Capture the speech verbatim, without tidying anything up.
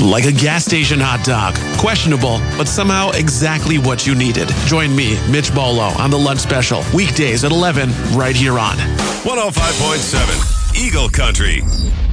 Like a gas station hot dog. Questionable, but somehow exactly what you needed. Join me, Mitch Bolo, on the Lunch Special. Weekdays at eleven, right here on one oh five point seven Eagle Country.